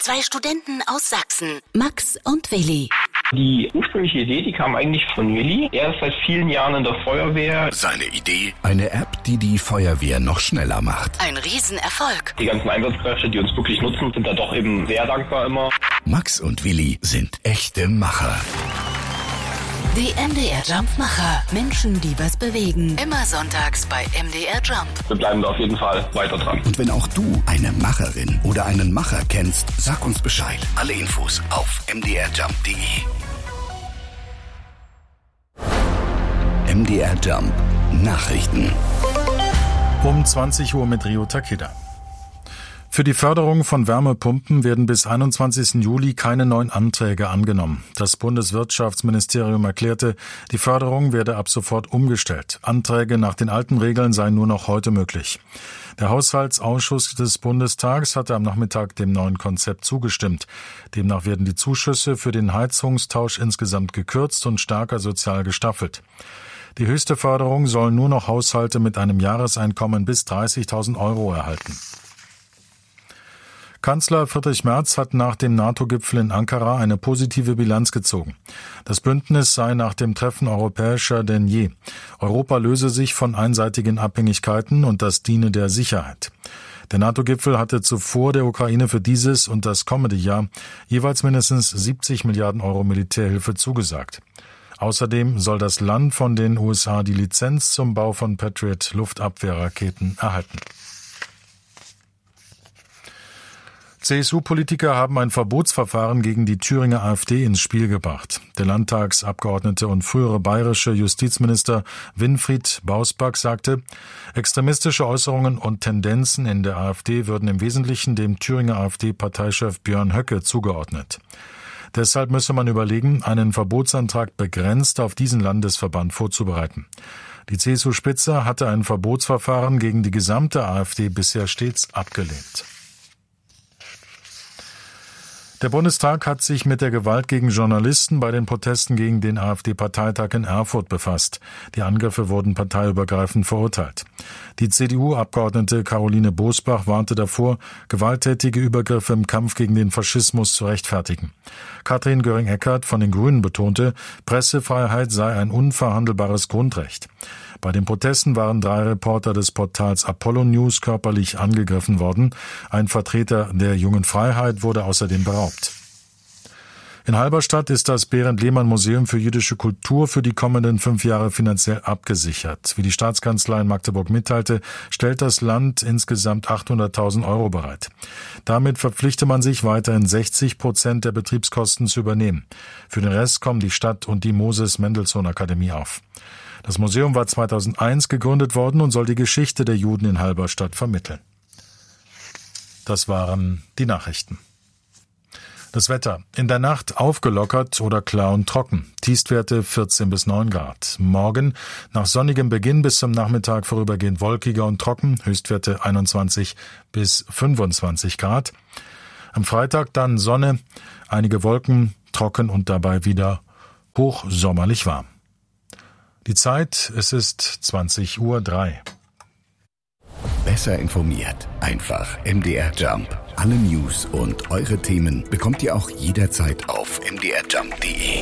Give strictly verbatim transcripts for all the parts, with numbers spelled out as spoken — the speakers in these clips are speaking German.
Zwei Studenten aus Sachsen, Max und Willi. Die ursprüngliche Idee, die kam eigentlich von Willi. Er ist seit vielen Jahren in der Feuerwehr. Seine Idee? Eine App, die die Feuerwehr noch schneller macht. Ein Riesenerfolg. Die ganzen Einsatzkräfte, die uns wirklich nutzen, sind da doch eben sehr dankbar immer. Max und Willi sind echte Macher. Die M D R Jump-Macher. Menschen, die was bewegen. Immer sonntags bei M D R Jump. Wir bleiben da auf jeden Fall weiter dran. Und wenn auch du eine Macherin oder einen Macher kennst, sag uns Bescheid. Alle Infos auf m d r jump punkt d e. M D R Jump Nachrichten. Um zwanzig Uhr mit Rio Takeda. Für die Förderung von Wärmepumpen werden bis einundzwanzigsten Juli keine neuen Anträge angenommen. Das Bundeswirtschaftsministerium erklärte, die Förderung werde ab sofort umgestellt. Anträge nach den alten Regeln seien nur noch heute möglich. Der Haushaltsausschuss des Bundestags hatte am Nachmittag dem neuen Konzept zugestimmt. Demnach werden die Zuschüsse für den Heizungstausch insgesamt gekürzt und stärker sozial gestaffelt. Die höchste Förderung sollen nur noch Haushalte mit einem Jahreseinkommen bis dreißigtausend Euro erhalten. Kanzler Friedrich Merz hat nach dem NATO-Gipfel in Ankara eine positive Bilanz gezogen. Das Bündnis sei nach dem Treffen europäischer denn je. Europa löse sich von einseitigen Abhängigkeiten und das diene der Sicherheit. Der NATO-Gipfel hatte zuvor der Ukraine für dieses und das kommende Jahr jeweils mindestens siebzig Milliarden Euro Militärhilfe zugesagt. Außerdem soll das Land von den U S A die Lizenz zum Bau von Patriot-Luftabwehrraketen erhalten. C S U-Politiker haben ein Verbotsverfahren gegen die Thüringer AfD ins Spiel gebracht. Der Landtagsabgeordnete und frühere bayerische Justizminister Winfried Bausback sagte, extremistische Äußerungen und Tendenzen in der AfD würden im Wesentlichen dem Thüringer AfD-Parteichef Björn Höcke zugeordnet. Deshalb müsse man überlegen, einen Verbotsantrag begrenzt auf diesen Landesverband vorzubereiten. Die C S U-Spitze hatte ein Verbotsverfahren gegen die gesamte AfD bisher stets abgelehnt. Der Bundestag hat sich mit der Gewalt gegen Journalisten bei den Protesten gegen den AfD-Parteitag in Erfurt befasst. Die Angriffe wurden parteiübergreifend verurteilt. Die C D U-Abgeordnete Caroline Bosbach warnte davor, gewalttätige Übergriffe im Kampf gegen den Faschismus zu rechtfertigen. Katrin Göring-Eckardt von den Grünen betonte, Pressefreiheit sei ein unverhandelbares Grundrecht. Bei den Protesten waren drei Reporter des Portals Apollo News körperlich angegriffen worden. Ein Vertreter der Jungen Freiheit wurde außerdem beraubt. In Halberstadt ist das Behrend-Lehmann-Museum für jüdische Kultur für die kommenden fünf Jahre finanziell abgesichert. Wie die Staatskanzlei in Magdeburg mitteilte, stellt das Land insgesamt achthunderttausend Euro bereit. Damit verpflichte man sich, weiterhin sechzig Prozent der Betriebskosten zu übernehmen. Für den Rest kommen die Stadt und die Moses-Mendelssohn-Akademie auf. Das Museum war zweitausendeins gegründet worden und soll die Geschichte der Juden in Halberstadt vermitteln. Das waren die Nachrichten. Das Wetter. In der Nacht aufgelockert oder klar und trocken. Tiefstwerte vierzehn bis neun Grad. Morgen nach sonnigem Beginn bis zum Nachmittag vorübergehend wolkiger und trocken. Höchstwerte einundzwanzig bis fünfundzwanzig Grad. Am Freitag dann Sonne, einige Wolken, trocken und dabei wieder hochsommerlich warm. Die Zeit, es ist zwanzig Uhr drei. Besser informiert, einfach M D R Jump. Alle News und eure Themen bekommt ihr auch jederzeit auf m d r jump punkt d e.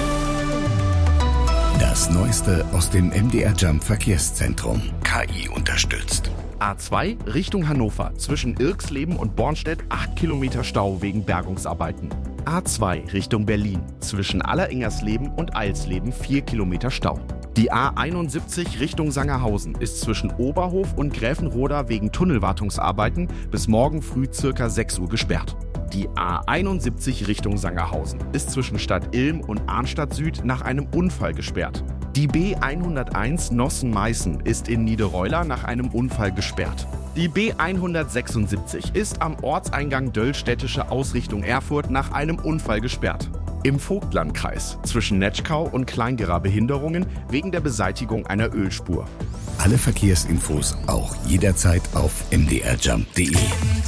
Das Neueste aus dem M D R Jump Verkehrszentrum. K I unterstützt. A zwei Richtung Hannover. Zwischen Irxleben und Bornstedt acht Kilometer Stau wegen Bergungsarbeiten. A zwei Richtung Berlin. Zwischen Allerengersleben und Eilsleben vier Kilometer Stau. Die A einundsiebzig Richtung Sangerhausen ist zwischen Oberhof und Gräfenroda wegen Tunnelwartungsarbeiten bis morgen früh circa sechs Uhr gesperrt. Die A einundsiebzig Richtung Sangerhausen ist zwischen Stadt Ilm und Arnstadt Süd nach einem Unfall gesperrt. Die B hunderteins Nossen-Meißen ist in Niederreuler nach einem Unfall gesperrt. Die B hundertsechsundsiebzig ist am Ortseingang Döllstädtische Ausrichtung Erfurt nach einem Unfall gesperrt. Im Vogtlandkreis zwischen Netschkau und Kleingerer Behinderungen wegen der Beseitigung einer Ölspur. Alle Verkehrsinfos auch jederzeit auf m d r jump punkt d e.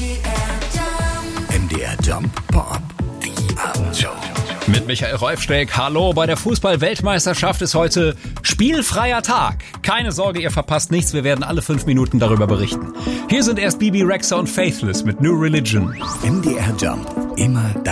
M D R Jump Pop, die Abendshow. Mit Michael Rolfsteck. Hallo, bei der Fußball-Weltmeisterschaft ist heute spielfreier Tag. Keine Sorge, ihr verpasst nichts, wir werden alle fünf Minuten darüber berichten. Hier sind erst Bibi Rexha und Faithless mit New Religion. M D R Jump immer